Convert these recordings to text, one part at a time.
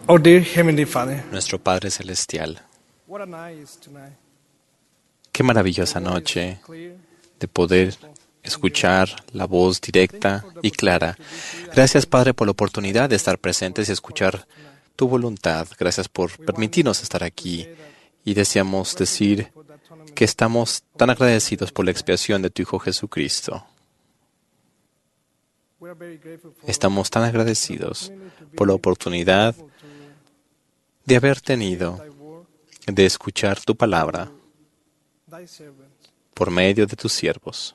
Our dear Heavenly Father, Nuestro Padre Celestial, what a night is tonight. qué maravillosa noche de poder escuchar la voz directa y clara. Gracias, Padre, por la oportunidad de estar presentes y escuchar tu voluntad. Gracias por permitirnos estar aquí. Y deseamos decir que estamos tan agradecidos por la expiación de tu Hijo Jesucristo. Estamos tan agradecidos por la oportunidad de haber tenido de escuchar tu palabra por medio de tus siervos.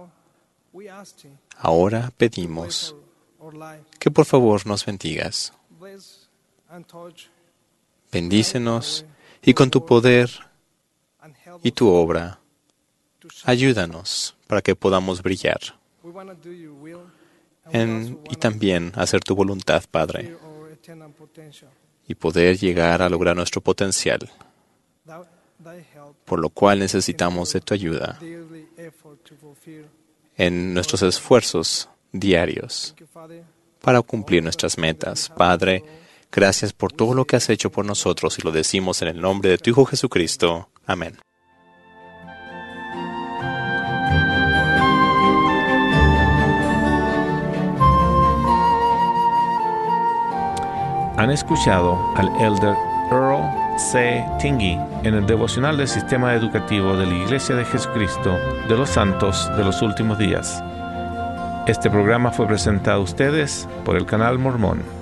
Ahora pedimos que por favor nos bendigas. Bendícenos y con tu poder y tu obra, ayúdanos para que podamos brillar y también hacer tu voluntad, Padre, y poder llegar a lograr nuestro potencial, por lo cual necesitamos de tu ayuda en nuestros esfuerzos diarios para cumplir nuestras metas. Padre, gracias por todo lo que has hecho por nosotros y lo decimos en el nombre de tu Hijo Jesucristo. Amén. Han escuchado al Elder Earl C. Tingey en el devocional del Sistema Educativo de la Iglesia de Jesucristo de los Santos de los Últimos Días. Este programa fue presentado a ustedes por el Canal Mormón.